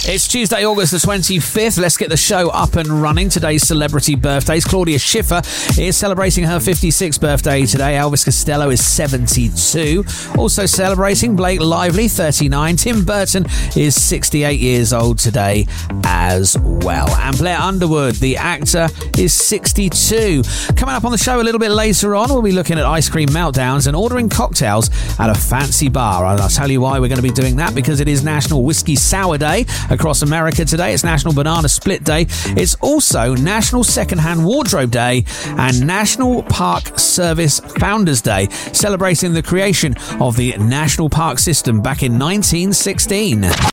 It's Tuesday, August the 25th. Let's get the show up and running. Today's celebrity birthdays. Claudia Schiffer is celebrating her 56th birthday today. Elvis Costello is 72. Also celebrating Blake Lively, 39. Tim Burton is 68 years old today as well. And Blair Underwood, the actor, is 62. Coming up on the show a little bit later on, we'll be looking at ice cream meltdowns and ordering cocktails at a fancy bar. And I'll tell you why we're going to be doing that, because it is National Whiskey Sour Day across America today. It's National Banana Split Day. It's also National Secondhand Wardrobe Day and National Park Service Founders Day, celebrating the creation of the National Park System back in 1916.